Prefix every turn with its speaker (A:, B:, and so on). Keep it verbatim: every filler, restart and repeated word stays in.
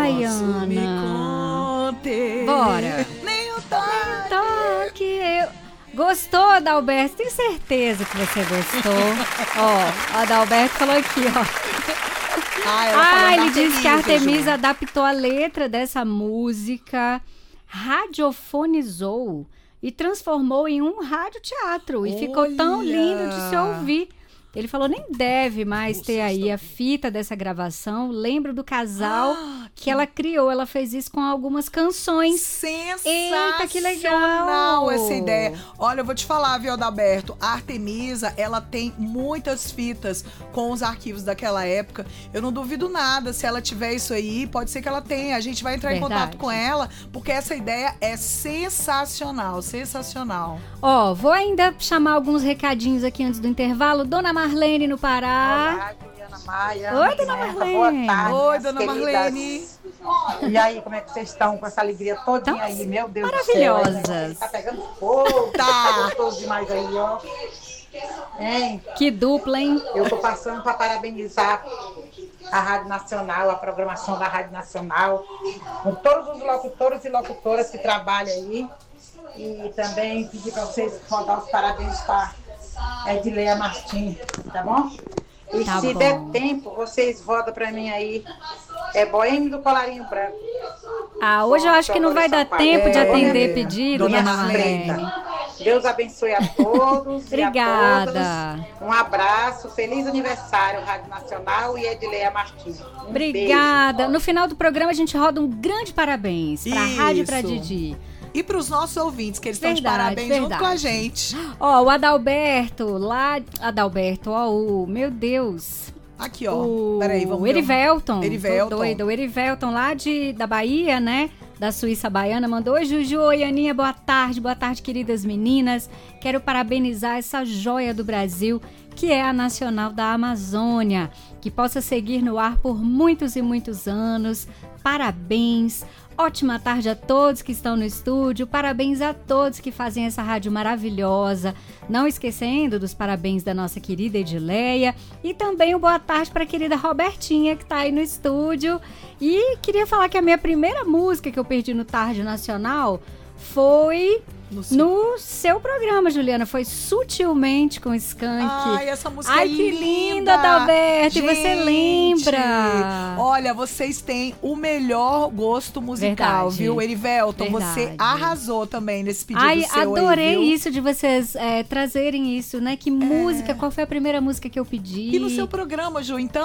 A: baiana.
B: Me conte.
A: Bora.
B: Nem o toque.
A: Toque. Eu... Gostou, Adalberto? Tenho certeza que você gostou. Ó, o Adalberto falou aqui, ó.
B: Ah, ela
A: ah
B: falando
A: ele
B: da
A: disse que a Artemisa
B: Ju.
A: adaptou a letra dessa música, radiofonizou e transformou em um radioteatro. E ficou tão
B: Olha.
A: lindo de se ouvir. Ele falou, nem deve mais
B: Nossa,
A: ter aí
B: está-
A: a fita dessa gravação. Lembro do casal
B: Ah,
A: que ela criou. Ela fez isso com algumas canções.
B: Sensacional.
A: Eita, que legal.
B: Essa ideia. Olha, eu vou te falar, viu, Adalberto? A Artemisa, ela tem muitas fitas com os arquivos daquela época. Eu não duvido nada. Se ela tiver isso aí, pode ser que ela tenha. A gente vai entrar
A: Verdade.
B: em contato com ela, porque essa ideia é sensacional, sensacional.
A: Ó, vou ainda chamar alguns recadinhos aqui antes do intervalo. Dona Marlene no Pará.
C: Olá, Juliana Maia.
A: Oi, dona
C: Neto,
A: Marlene.
C: Boa tarde,
B: Oi,
C: minhas
B: dona
C: queridas.
B: Marlene.
C: E aí, como é que vocês estão com essa alegria todinha
A: Tão
C: aí? Meu Deus
A: maravilhosas.
C: do céu. Tá pegando fogo.
B: Tá.
C: Tá gostoso demais aí, ó. Hein?
A: Que dupla, hein?
C: Eu tô passando para parabenizar a Rádio Nacional, a programação da Rádio Nacional, com todos os locutores e locutoras que trabalham aí. E também pedir para vocês rodar os parabéns para Edileia Martins, tá bom? E
A: Tá
C: se
A: bom.
C: der tempo, vocês votam para mim aí. É Boêmio do Colarinho Branco.
A: Ah, hoje eu acho que não vai dar tempo de
B: É,
A: atender
B: é.
A: pedido,
B: Dona
A: dona
B: Marlene.
A: Marlene.
C: Deus abençoe a todos.
A: Obrigada.
C: E a todas. Um abraço. Feliz aniversário, Rádio Nacional e Edileia Martins. Um
A: Obrigada.
C: beijo.
A: No final do programa a gente roda um grande parabéns pra Rádio e pra
B: Isso.
A: Didi.
B: E pros nossos ouvintes, que eles estão de
A: Verdade,
B: parabéns junto
A: verdade.
B: com a gente.
A: Ó, o Adalberto, lá... Adalberto, ó, o... Meu Deus.
B: Aqui, ó.
A: O
B: Peraí, vamos
A: o
B: ver.
A: Erivelton.
B: Erivelton.
A: Tô doida. O Erivelton lá de, da Bahia, né? Da Suíça Baiana, mandou: Oi, Juju, oi, Aninha, boa tarde, boa tarde, queridas meninas. Quero parabenizar essa joia do Brasil, que é a Nacional da Amazônia. Que possa seguir no ar por muitos e muitos anos. Parabéns. Ótima tarde a todos que estão no estúdio, parabéns a todos que fazem essa rádio maravilhosa, não esquecendo dos parabéns da nossa querida Edileia e também um boa tarde para a querida Robertinha que está aí no estúdio. E queria falar que a minha primeira música que eu perdi no Tarde Nacional foi
B: No seu-
A: no seu programa, Juliana, foi Sutilmente com Skank.
B: Ai, essa música
A: Ai,
B: é
A: que
B: linda.
A: linda, Adalberto, e você
B: Gente,
A: lembra?
B: Olha, vocês têm o melhor gosto musical,
A: Verdade.
B: viu, Erivelton? Você
A: Verdade.
B: arrasou também nesse pedido
A: Ai,
B: seu
A: adorei
B: aí, viu?
A: isso de vocês é, trazerem isso, né? Que música, qual foi a primeira música que eu pedi?
B: E no seu programa, Ju, então,